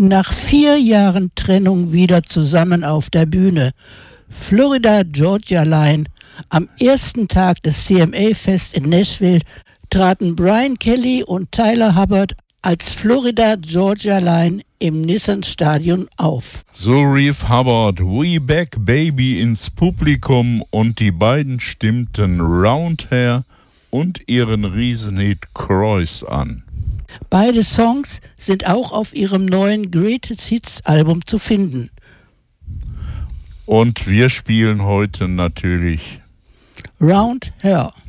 Nach 4 Jahren Trennung wieder zusammen auf der Bühne. Florida Georgia Line. Am ersten Tag des CMA-Fest in Nashville traten Brian Kelly und Tyler Hubbard als Florida Georgia Line im Nissan-Stadion auf. So rief Hubbard "We Back Baby" ins Publikum und die beiden stimmten Round Hair und ihren Riesenhit Croix an. Beide Songs sind auch auf ihrem neuen Greatest Hits Album zu finden. Und wir spielen heute natürlich Round Hair.